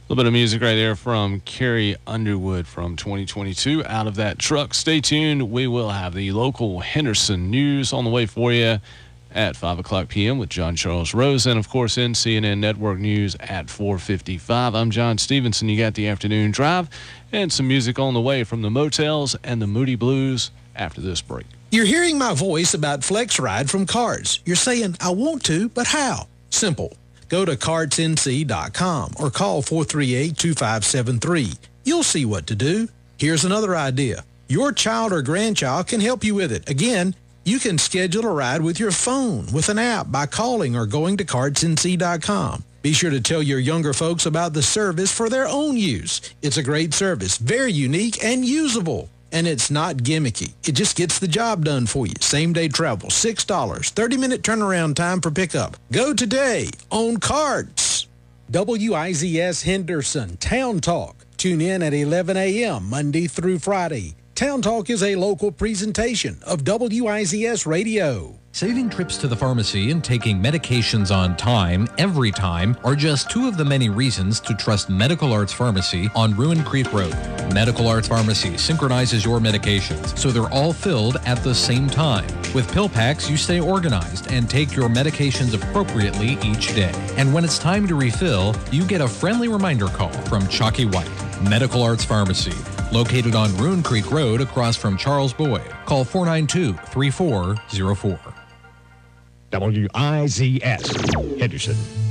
little bit of music right there from Carrie Underwood from 2022 out of that truck. Stay tuned. We will have the local Henderson news on the way for you at 5 o'clock p.m. with John Charles Rose. And, of course, in CNN Network News at 4:55. I'm John Stevenson. You got the afternoon drive and some music on the way from the Motels and the Moody Blues after this break. You're hearing my voice about FlexRide from Carts. You're saying, I want to, but how? Simple. Go to cartsnc.com or call 438-2573. You'll see what to do. Here's another idea. Your child or grandchild can help you with it. Again, you can schedule a ride with your phone with an app by calling or going to cartsnc.com. Be sure to tell your younger folks about the service for their own use. It's a great service, very unique and usable. And it's not gimmicky. It just gets the job done for you. Same-day travel, $6, 30-minute turnaround time for pickup. Go today on Carts. WIZS Henderson Town Talk. Tune in at 11 a.m. Monday through Friday. Town Talk is a local presentation of WIZS Radio. Saving trips to the pharmacy and taking medications on time, every time, are just two of the many reasons to trust Medical Arts Pharmacy on Ruin Creek Road. Medical Arts Pharmacy synchronizes your medications so they're all filled at the same time. With pill packs, you stay organized and take your medications appropriately each day. And when it's time to refill, you get a friendly reminder call from Chalky White. Medical Arts Pharmacy, located on Ruin Creek Road across from Charles Boyd. Call 492-3404. WIZS Henderson.